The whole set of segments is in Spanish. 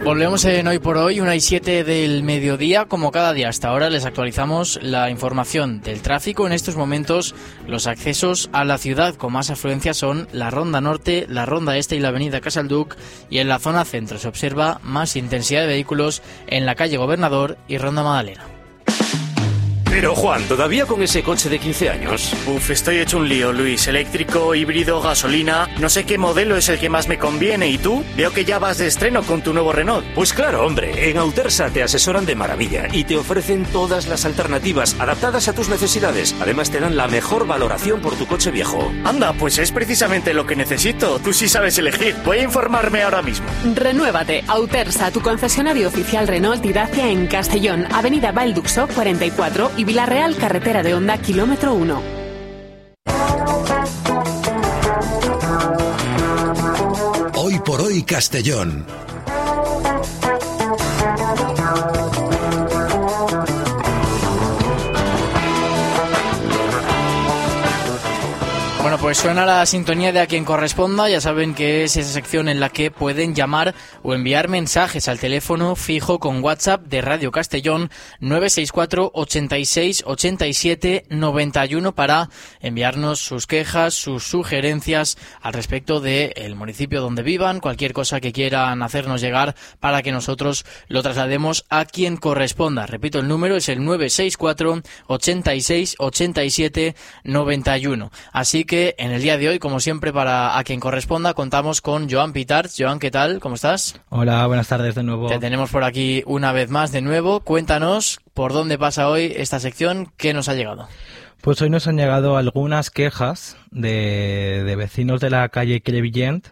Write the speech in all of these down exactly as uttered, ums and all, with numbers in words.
Volvemos en Hoy por Hoy, una y siete del mediodía. Como cada día hasta ahora les actualizamos la información del tráfico. En estos momentos los accesos a la ciudad con más afluencia son la Ronda Norte, la Ronda Este y la Avenida Casalduc, y en la zona centro se observa más intensidad de vehículos en la calle Gobernador y Ronda Magdalena. Pero Juan, ¿todavía con ese coche de quince años? Uf, estoy hecho un lío, Luis. Eléctrico, híbrido, gasolina... No sé qué modelo es el que más me conviene. ¿Y tú? Veo que ya vas de estreno con tu nuevo Renault. Pues claro, hombre. En Autersa te asesoran de maravilla y te ofrecen todas las alternativas adaptadas a tus necesidades. Además te dan la mejor valoración por tu coche viejo. Anda, pues es precisamente lo que necesito. Tú sí sabes elegir. Voy a informarme ahora mismo. Renuévate. Autersa, tu concesionario oficial Renault y Dacia en Castellón, Avenida Valduxo cuarenta y cuatro y Villarreal, carretera de Honda, kilómetro uno. Hoy por Hoy Castellón. Bueno, pues suena la sintonía de A Quien Corresponda. Ya saben que es esa sección en la que pueden llamar o enviar mensajes al teléfono fijo con WhatsApp de Radio Castellón nueve seis cuatro, ochenta y seis, ochenta y siete, noventa y uno para enviarnos sus quejas, sus sugerencias al respecto del municipio donde vivan, cualquier cosa que quieran hacernos llegar para que nosotros lo traslademos a quien corresponda. Repito, el número es el nueve seis cuatro, ochenta y seis, ochenta y siete, noventa y uno. Así que que en el día de hoy, como siempre, para A Quien Corresponda, contamos con Joan Pitarch. Joan, ¿qué tal? ¿Cómo estás? Hola, buenas tardes de nuevo. Te tenemos por aquí una vez más de nuevo. Cuéntanos por dónde pasa hoy esta sección, ¿qué nos ha llegado? Pues hoy nos han llegado algunas quejas de, de vecinos de la calle Crevillent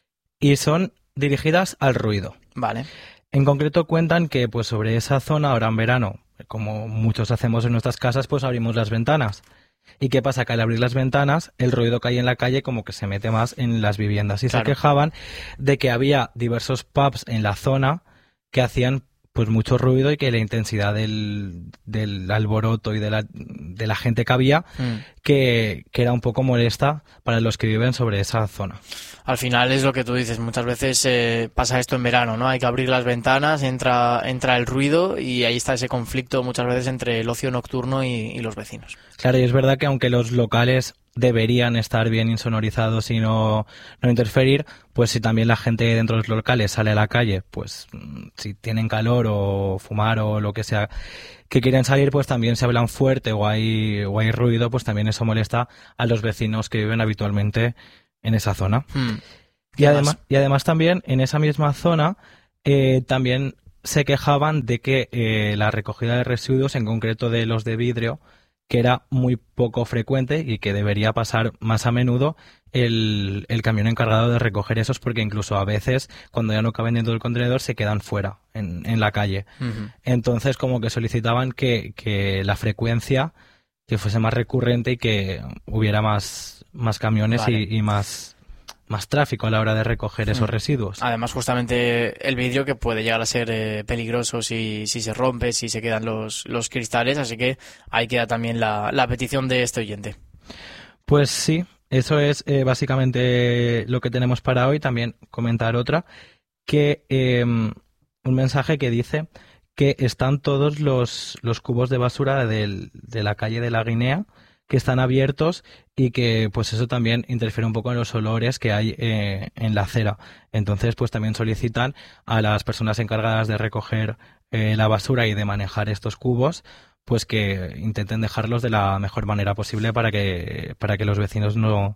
y son dirigidas al ruido. Vale. En concreto cuentan que pues sobre esa zona, ahora en verano, como muchos hacemos en nuestras casas, pues abrimos las ventanas. ¿Y qué pasa? Que al abrir las ventanas, el ruido que hay en la calle como que se mete más en las viviendas. Y claro, se quejaban de que había diversos pubs en la zona que hacían pues mucho ruido y que la intensidad del, del alboroto y de la, de la gente que había, mm. que, que era un poco molesta para los que viven sobre esa zona. Al final es lo que tú dices, muchas veces eh, pasa esto en verano, ¿no? Hay que abrir las ventanas, entra entra el ruido y ahí está ese conflicto muchas veces entre el ocio nocturno y, y los vecinos. Claro, y es verdad que aunque los locales deberían estar bien insonorizados y no, no interferir, pues si también la gente dentro de los locales sale a la calle, pues si tienen calor o fumar o lo que sea que quieren salir, pues también se hablan fuerte o hay, o hay ruido, pues también eso molesta a los vecinos que viven habitualmente en esa zona. Hmm. Y además, y además también en esa misma zona eh, también se quejaban de que eh, la recogida de residuos, en concreto de los de vidrio, que era muy poco frecuente y que debería pasar más a menudo el, el camión encargado de recoger esos, porque incluso a veces cuando ya no caben dentro del contenedor se quedan fuera, en, en la calle. Uh-huh. Entonces como que solicitaban que, que la frecuencia que fuese más recurrente y que hubiera más, más camiones vale. y, y más... más tráfico a la hora de recoger esos residuos. Además, justamente el vidrio que puede llegar a ser eh, peligroso si, si se rompe, si se quedan los, los cristales, así que ahí queda también la, la petición de este oyente. Pues sí, eso es eh, básicamente lo que tenemos para hoy. También comentar otra, que eh, un mensaje que dice que están todos los, los cubos de basura del, de la calle de la Guinea, que están abiertos y que pues eso también interfiere un poco en los olores que hay eh, en la acera. Entonces pues también solicitan a las personas encargadas de recoger eh, la basura y de manejar estos cubos pues que intenten dejarlos de la mejor manera posible para que para que los vecinos no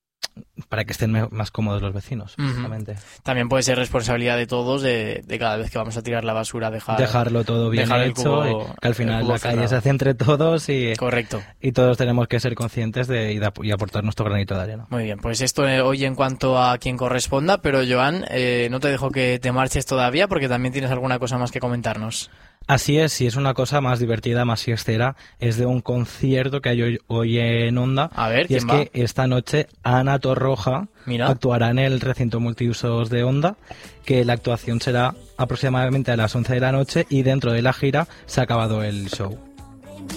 para que estén más cómodos los vecinos, justamente. Uh-huh. También puede ser responsabilidad de todos de, de cada vez que vamos a tirar la basura dejar dejarlo todo bien hecho, cubo, que al final la calle cerrado. Se hace entre todos y correcto, y todos tenemos que ser conscientes de y, de, y aportar nuestro granito de arena. Muy bien, pues esto eh, hoy en cuanto a quien corresponda, pero Joan, eh, no te dejo que te marches todavía porque también tienes alguna cosa más que comentarnos. Así es, si es una cosa más divertida, más fiestera, es de un concierto que hay hoy, hoy en Honda. A ver, y es va? que esta noche Ana Torroja Mira. actuará en el recinto multiusos de Honda, que la actuación será aproximadamente a las once de la noche y dentro de la gira se ha acabado el show.